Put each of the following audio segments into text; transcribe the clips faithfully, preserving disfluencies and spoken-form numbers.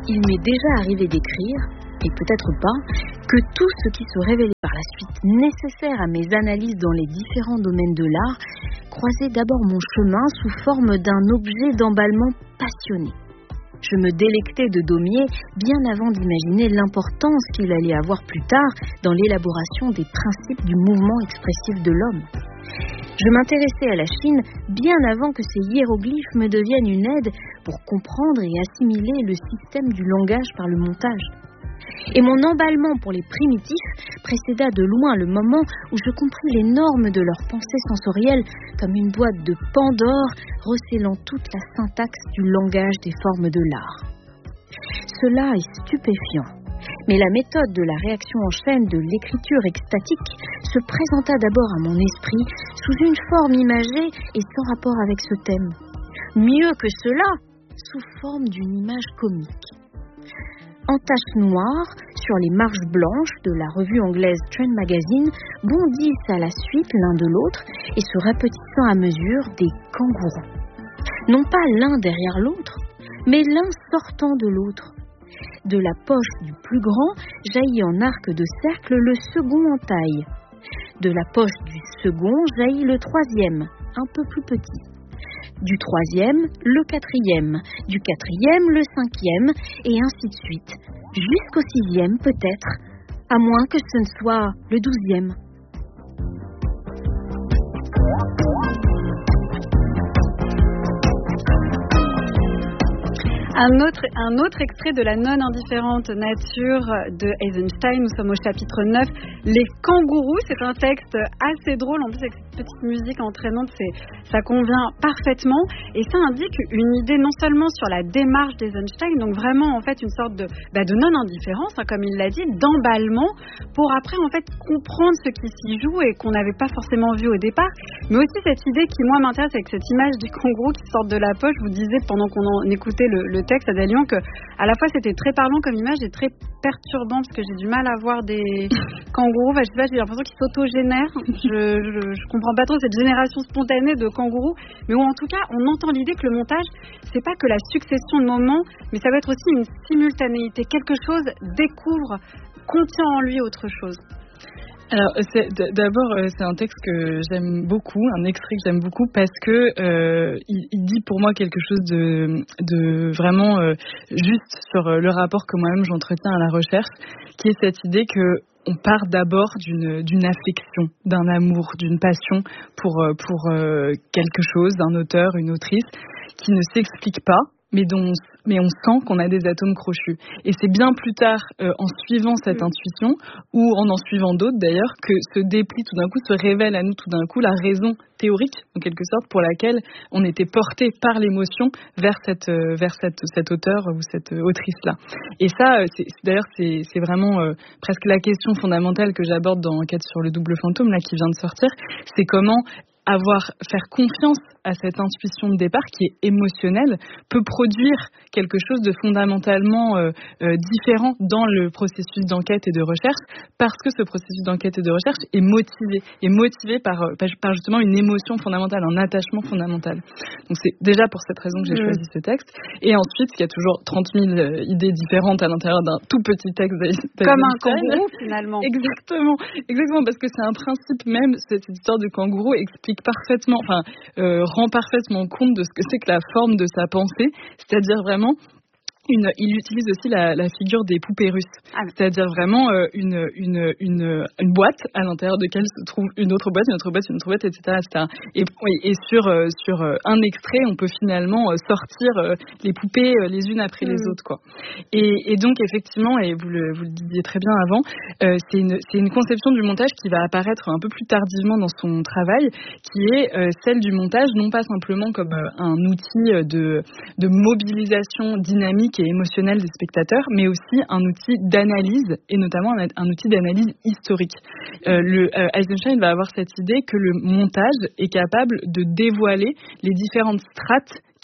Il m'est déjà arrivé d'écrire, et peut-être pas, que tout ce qui se révélait par la suite nécessaire à mes analyses dans les différents domaines de l'art croisait d'abord mon chemin sous forme d'un objet d'emballement passionné. Je me délectais de Daumier bien avant d'imaginer l'importance qu'il allait avoir plus tard dans l'élaboration des principes du mouvement expressif de l'homme. Je m'intéressais à la Chine bien avant que ces hiéroglyphes me deviennent une aide pour comprendre et assimiler le système du langage par le montage. Et mon emballement pour les primitifs précéda de loin le moment où je compris les normes de leur pensée sensorielle comme une boîte de Pandore recélant toute la syntaxe du langage des formes de l'art. Cela est stupéfiant, mais la méthode de la réaction en chaîne de l'écriture extatique se présenta d'abord à mon esprit sous une forme imagée et sans rapport avec ce thème. Mieux que cela, sous forme d'une image comique. En taches noires, sur les marges blanches de la revue anglaise Trend Magazine, bondissent à la suite l'un de l'autre et se rapetissant à mesure des kangourous. Non pas l'un derrière l'autre, mais l'un sortant de l'autre. De la poche du plus grand jaillit en arc de cercle le second en taille. De la poche du second jaillit le troisième, un peu plus petit. Du troisième, le quatrième, du quatrième, le cinquième, et ainsi de suite, jusqu'au sixième peut-être, à moins que ce ne soit le douzième. Un autre, un autre extrait de la non-indifférente nature de Eisenstein. Nous sommes au chapitre neuf. Les kangourous, c'est un texte assez drôle. En plus, avec cette petite musique entraînante, c'est, ça convient parfaitement. Et ça indique une idée non seulement sur la démarche d'Eisenstein, donc vraiment en fait une sorte de, bah, de non-indifférence, hein, comme il l'a dit, d'emballement, pour après en fait comprendre ce qui s'y joue et qu'on n'avait pas forcément vu au départ. Mais aussi cette idée qui, moi, m'intéresse avec cette image du kangourou qui sort de la poche. Je vous disais pendant qu'on en écoutait le, le texte à Dalian que à la fois c'était très parlant comme image et très perturbant parce que j'ai du mal à voir des kangourous, enfin, je sais pas, j'ai l'impression qu'ils s'autogénèrent, je, je, je comprends pas trop cette génération spontanée de kangourous, mais où en tout cas on entend l'idée que le montage c'est pas que la succession de moments, mais ça va être aussi une simultanéité, quelque chose découvre, contient en lui autre chose. Alors, c'est, d'abord, c'est un texte que j'aime beaucoup, un extrait que j'aime beaucoup parce que euh, il, il dit pour moi quelque chose de, de vraiment euh, juste sur le rapport que moi-même j'entretiens à la recherche, qui est cette idée que on part d'abord d'une, d'une affection, d'un amour, d'une passion pour, pour euh, quelque chose, d'un auteur, une autrice, qui ne s'explique pas, mais dont mais on sent qu'on a des atomes crochus. Et c'est bien plus tard, euh, en suivant cette intuition, ou en en suivant d'autres d'ailleurs, que se déplie tout d'un coup, se révèle à nous tout d'un coup la raison théorique, en quelque sorte, pour laquelle on était porté par l'émotion vers cette, euh, vers cette, cet auteur ou cette euh, autrice-là. Et ça, euh, c'est, d'ailleurs, c'est, c'est vraiment euh, presque la question fondamentale que j'aborde dans Enquête sur le double fantôme, là, qui vient de sortir, c'est comment avoir, faire confiance à cette intuition de départ qui est émotionnelle peut produire quelque chose de fondamentalement euh, euh, différent dans le processus d'enquête et de recherche, parce que ce processus d'enquête et de recherche est motivé, est motivé par, par justement une émotion fondamentale, un attachement fondamental. Donc c'est déjà pour cette raison que j'ai mmh. choisi ce texte. Et ensuite, il y a toujours trente mille idées différentes à l'intérieur d'un tout petit texte d'Eisenstein. Comme un kangourou finalement. Exactement, exactement, parce que c'est un principe même, cette histoire du kangourou explique parfaitement, enfin, euh, rend parfaitement compte de ce que c'est que la forme de sa pensée, c'est-à-dire vraiment Une, il utilise aussi la, la figure des poupées russes, ah. c'est-à-dire vraiment euh, une, une, une, une boîte à l'intérieur de laquelle se trouve une autre boîte, une autre boîte, une autre boîte, et cetera, et cetera. Et, et sur, euh, sur un extrait, on peut finalement sortir euh, les poupées euh, les unes après mmh. les autres, quoi. Et, et donc effectivement, et vous le, vous le disiez très bien avant, euh, c'est, une, c'est une conception du montage qui va apparaître un peu plus tardivement dans son travail, qui est euh, celle du montage, non pas simplement comme euh, un outil de, de mobilisation dynamique et émotionnel des spectateurs, mais aussi un outil d'analyse, et notamment un, un outil d'analyse historique. Euh, le, euh, Eisenstein va avoir cette idée que le montage est capable de dévoiler les différentes strates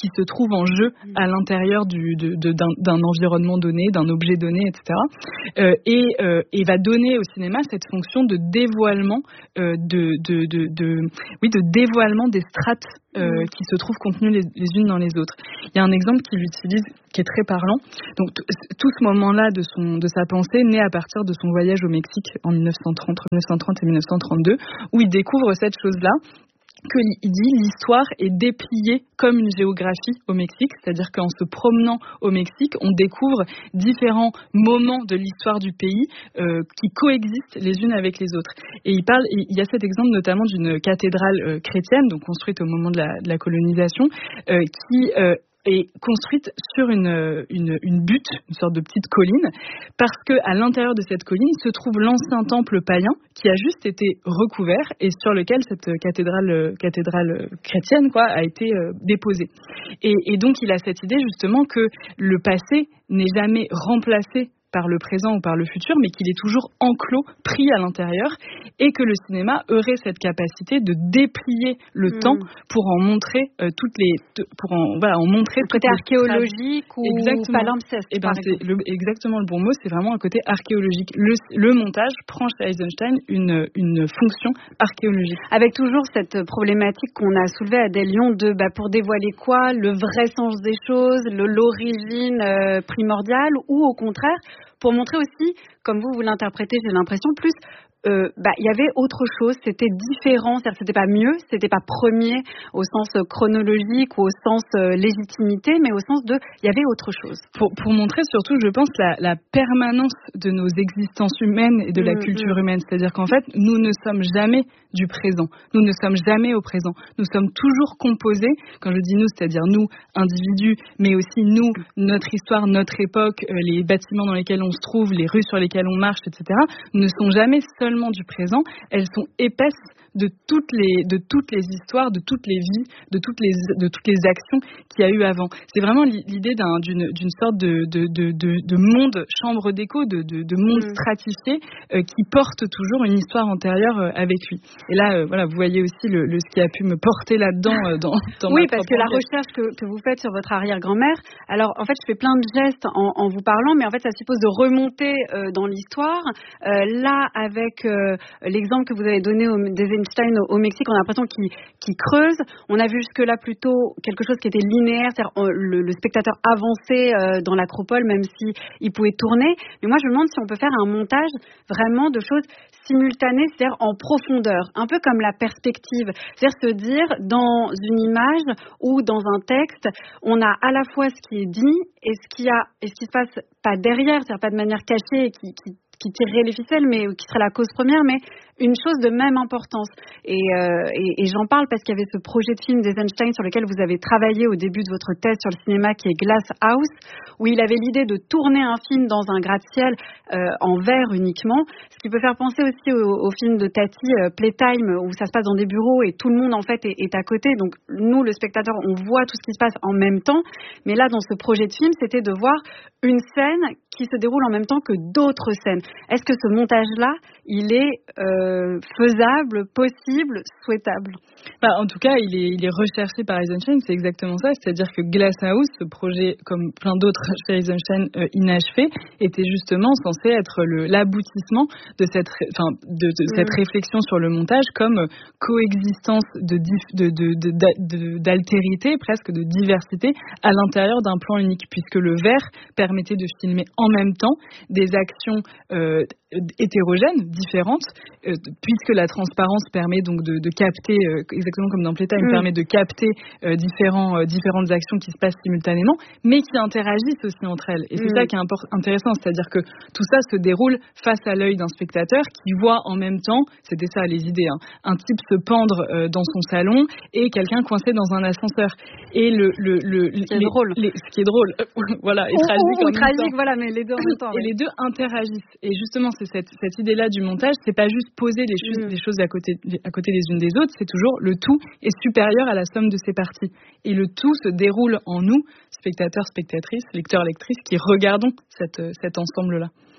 qui se trouvent en jeu à l'intérieur du, de, de, d'un, d'un environnement donné, d'un objet donné, et cetera. Euh, et, euh, et va donner au cinéma cette fonction de dévoilement, euh, de, de, de, de, oui, de dévoilement des strates euh, mmh. qui se trouvent contenues les, les unes dans les autres. Il y a un exemple qu'il utilise qui est très parlant. Donc t- tout ce moment-là de son de sa pensée naît à partir de son voyage au Mexique en mille neuf cent trente, entre mille neuf cent trente et mille neuf cent trente-deux, où il découvre cette chose-là. Qu'il dit l'histoire est dépliée comme une géographie au Mexique, c'est-à-dire qu'en se promenant au Mexique, on découvre différents moments de l'histoire du pays euh, qui coexistent les unes avec les autres. Et il parle, il y a cet exemple notamment d'une cathédrale euh, chrétienne, donc construite au moment de la, de la colonisation, euh, qui euh, est construite sur une, une, une butte, une sorte de petite colline, parce que à l'intérieur de cette colline se trouve l'ancien temple païen qui a juste été recouvert et sur lequel cette cathédrale, cathédrale chrétienne quoi, a été euh, déposée. Et, et donc il a cette idée justement que le passé n'est jamais remplacé par le présent ou par le futur, mais qu'il est toujours enclos, pris à l'intérieur, et que le cinéma aurait cette capacité de déplier le mmh. temps pour en montrer euh, toutes les, pour en voilà, en montrer le côté archéologique ou palimpseste. Et ben c'est le, exactement le bon mot, c'est vraiment un côté archéologique. Le, le montage prend chez Eisenstein une une fonction archéologique. Avec toujours cette problématique qu'on a soulevée à Adèle Lyon de bah, pour dévoiler quoi, le vrai sens des choses, le, l'origine euh, primordiale, ou au contraire pour montrer aussi, comme vous, vous l'interprétez, j'ai l'impression, plus euh, bah, il y avait autre chose, c'était différent, c'est-à-dire que c'était pas mieux, c'était pas premier au sens chronologique ou au sens euh, légitimité, mais au sens de, il y avait autre chose. Pour, pour montrer surtout, je pense, la, la permanence de nos existences humaines et de la mmh, culture mmh. humaine, c'est-à-dire qu'en fait, nous ne sommes jamais du présent, nous ne sommes jamais au présent, nous sommes toujours composés, quand je dis nous, c'est-à-dire nous, individus, mais aussi nous, notre histoire, notre époque, euh, les bâtiments dans lesquels on se trouve, les rues sur lesquelles on marche, et cetera, ne sont jamais seulement du présent, elles sont épaisses de toutes les de toutes les histoires, de toutes les vies, de toutes les de toutes les actions qu'il y a eu avant. C'est vraiment l'idée d'un, d'une d'une sorte de de de de, de monde chambre d'écho, de de, de monde mmh. stratifié euh, qui porte toujours une histoire antérieure euh, avec lui. Et là, euh, voilà, vous voyez aussi le, le ce qui a pu me porter là-dedans euh, dans, dans oui, ma parce que la recherche que que vous faites sur votre arrière-grand-mère. Alors, en fait, je fais plein de gestes en, en vous parlant, mais en fait, ça suppose de remonter euh, dans l'histoire. Euh, là, avec euh, l'exemple que vous avez donné au, des Einstein au, au Mexique, on a l'impression qu'il, qu'il creuse. On a vu jusque-là plutôt quelque chose qui était linéaire, c'est-à-dire le, le spectateur avançait euh, dans l'acropole, même si il pouvait tourner. Mais moi, je me demande si on peut faire un montage vraiment de choses simultanées, c'est-à-dire en profondeur, un peu comme la perspective. C'est-à-dire se dire, dans une image ou dans un texte, on a à la fois ce qui est dit et ce qui a et ce qui se passe pas derrière, c'est-à-dire pas de manière cachée, qui, qui qui tirerait les ficelles, mais qui serait la cause première, mais une chose de même importance. Et, euh, et, et j'en parle parce qu'il y avait ce projet de film d'Eisenstein sur lequel vous avez travaillé au début de votre thèse sur le cinéma, qui est Glass House, où il avait l'idée de tourner un film dans un gratte-ciel euh, en verre uniquement, ce qui peut faire penser aussi au, au film de Tati, euh, Playtime, où ça se passe dans des bureaux et tout le monde en fait est, est à côté. Donc nous, le spectateur, on voit tout ce qui se passe en même temps. Mais là, dans ce projet de film, c'était de voir une scène qui se déroule en même temps que d'autres scènes. Est-ce que ce montage-là, il est euh, faisable, possible, souhaitable ? Bah, en tout cas, il est, il est recherché par Eisenstein, c'est exactement ça. C'est-à-dire que Glass House, ce projet, comme plein d'autres chez Eisenstein euh, inachevé, était justement censé être le, l'aboutissement de cette, enfin, de, de mmh. cette réflexion sur le montage comme coexistence de, de, de, de, de, d'altérité, presque de diversité, à l'intérieur d'un plan unique, puisque le verre permettait de filmer en même temps des actions euh, hétérogènes, différentes, euh, puisque la transparence permet donc de, de capter, euh, exactement comme dans Playtime, mmh. permet de capter euh, différents, euh, différentes actions qui se passent simultanément, mais qui interagissent aussi entre elles. Et c'est mmh. ça qui est import- intéressant, c'est-à-dire que tout ça se déroule face à l'œil d'un spectateur qui voit en même temps, c'était ça les idées, hein, un type se pendre euh, dans son salon et quelqu'un coincé dans un ascenseur. Et le, le, le, ce qui est les, drôle, les, ce qui est drôle, voilà, et ou, tragique ou, en ou même tragique, temps. voilà, mais les deux en même temps. Et oui. les deux interagissent. Et justement, c'est cette, cette idée-là du montage, c'est pas juste poser les choses, mmh. les choses à côté, à côté les unes des autres, c'est toujours le tout est supérieur à la somme de ses parties. Et le tout se déroule en nous, spectateurs, spectatrices, lecteurs, lectrices, qui regardons cette, cet ensemble-là.